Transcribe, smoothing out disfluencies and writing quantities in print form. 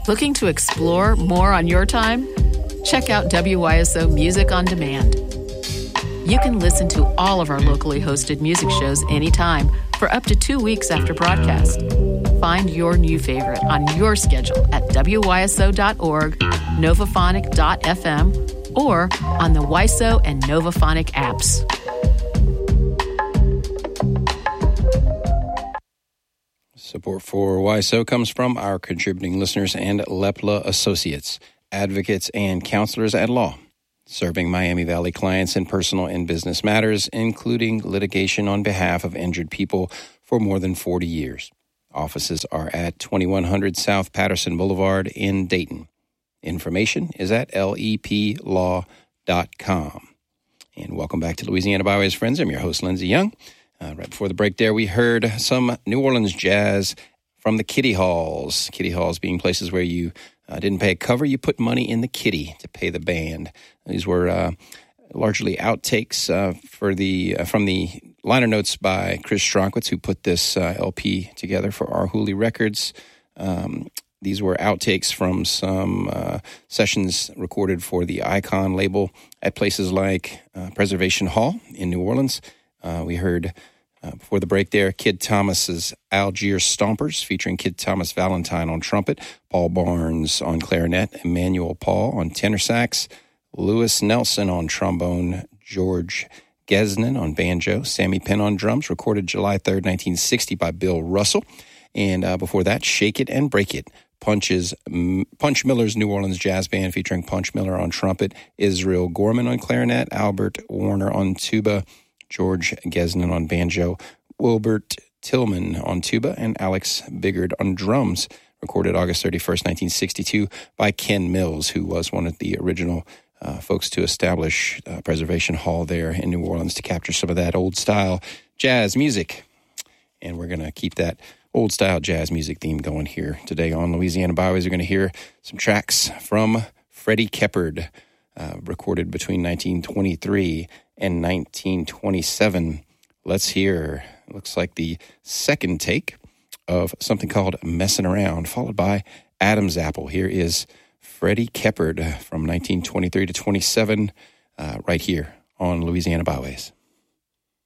Looking to explore more on your time? Check out WYSO Music on Demand. You can listen to all of our locally hosted music shows anytime for up to 2 weeks after broadcast. Find your new favorite on your schedule at WYSO.org, Novaphonic.fm, or on the WYSO and Novaphonic apps. Support for WYSO comes from our contributing listeners and Lepla Associates, advocates and counselors at law, serving Miami Valley clients in personal and business matters, including litigation on behalf of injured people for more than 40 years. Offices are at 2100 South Patterson Boulevard in Dayton. Information is at leplaw.com. And welcome back to Louisiana Byways, friends. I'm your host, Lindsey Young. Right before the break there, we heard some New Orleans jazz from the Kitty Halls. Kitty Halls being places where you didn't pay a cover, you put money in the kitty to pay the band. These were largely outtakes from the liner notes by Chris Stronkwitz, who put this LP together for Our Hooley Records. These were outtakes from some sessions recorded for the Icon label at places like Preservation Hall in New Orleans. We heard before the break there, Kid Thomas's Algiers Stompers, featuring Kid Thomas Valentine on trumpet, Paul Barnes on clarinet, Emmanuel Paul on tenor sax, Lewis Nelson on trombone, George Gesnin on banjo, Sammy Penn on drums, recorded July 3rd, 1960 by Bill Russell. And before that, Shake It and Break It, Punch Miller's New Orleans Jazz Band, featuring Punch Miller on trumpet, Israel Gorman on clarinet, Albert Warner on tuba, George Gesnin on banjo, Wilbert Tillman on tuba, and Alex Biggard on drums, recorded August 31st, 1962 by Ken Mills, who was one of the original folks to establish Preservation Hall there in New Orleans to capture some of that old-style jazz music. And we're going to keep that old-style jazz music theme going here today on Louisiana Byways. We're going to hear some tracks from Freddie Keppard, recorded between 1923 and 1927. Let's hear, looks like the second take of something called Messin' Around, followed by Adam's Apple. Here is Freddie Keppard from 1923 to 27, right here on Louisiana Byways.